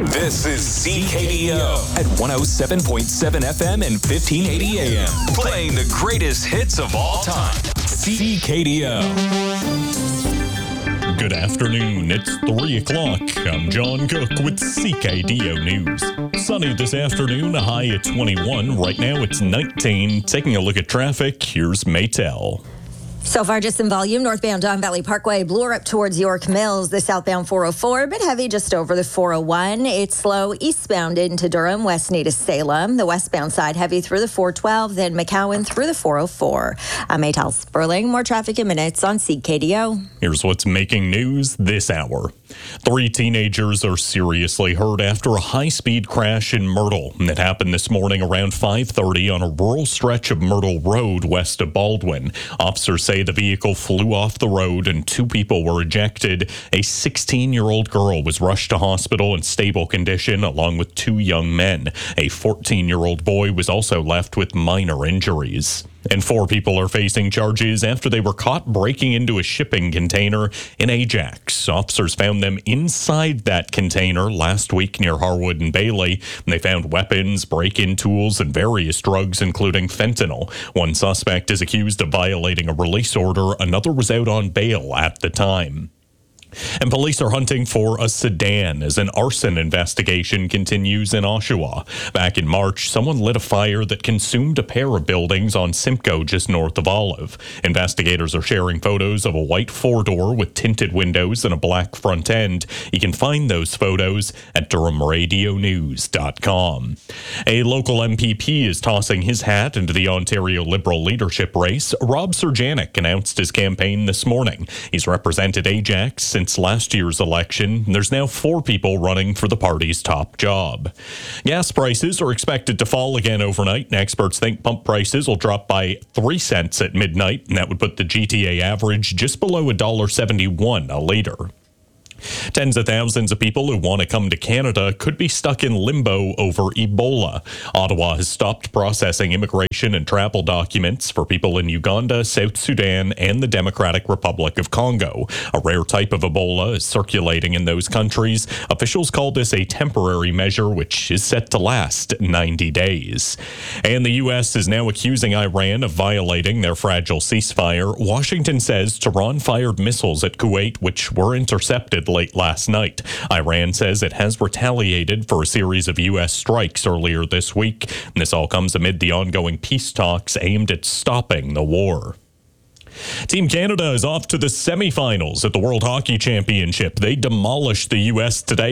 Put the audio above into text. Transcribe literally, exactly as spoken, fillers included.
This is C K D O at one oh seven point seven F M and fifteen eighty A M. Playing the greatest hits of all time. C K D O. Good afternoon. It's three o'clock. I'm John Cook with C K D O News. Sunny this afternoon, a high at twenty-one. Right now it's nineteen. Taking a look at traffic, here's Maytel. So far, just some volume. Northbound Don Valley Parkway, Bloor up towards York Mills. The southbound four oh four, a bit heavy just over the four oh one. It's slow eastbound into Durham, west to Salem. The westbound side heavy through the four twelve, then McCowan through the four oh four. I'm Maytel Sperling. More traffic in minutes on C K D O. Here's what's making news this hour. Three teenagers are seriously hurt after a high-speed crash in Myrtle. It happened this morning around five thirty on a rural stretch of Myrtle Road west of Baldwin. Officers say the vehicle flew off the road and two people were ejected. A sixteen-year-old girl was rushed to hospital in stable condition along with two young men. A fourteen-year-old boy was also left with minor injuries. And four people are facing charges after they were caught breaking into a shipping container in Ajax. Officers found them inside that container last week near Harwood and Bailey. They found weapons, break-in tools, and various drugs, including fentanyl. One suspect is accused of violating a release order. Another was out on bail at the time. And police are hunting for a sedan as an arson investigation continues in Oshawa. Back in March, someone lit a fire that consumed a pair of buildings on Simcoe just north of Olive. Investigators are sharing photos of a white four-door with tinted windows and a black front end. You can find those photos at Durham Radio News dot com. A local M P P is tossing his hat into the Ontario Liberal leadership race. Rob Serjanik announced his campaign this morning. He's represented Ajax since Since last year's election. There's now four people running for the party's top job. Gas prices are expected to fall again overnight, and experts think pump prices will drop by three cents at midnight, and that would put the G T A average just below one dollar seventy-one a litre. Tens of thousands of people who want to come to Canada could be stuck in limbo over Ebola. Ottawa has stopped processing immigration and travel documents for people in Uganda, South Sudan, and the Democratic Republic of Congo. A rare type of Ebola is circulating in those countries. Officials call this a temporary measure, which is set to last ninety days. And the U S is now accusing Iran of violating their fragile ceasefire. Washington says Tehran fired missiles at Kuwait, which were intercepted late last night. Iran says it has retaliated for a series of U S strikes earlier this week. And this all comes amid the ongoing peace talks aimed at stopping the war. Team Canada is off to the semifinals at the World Hockey Championship. They demolished the U S today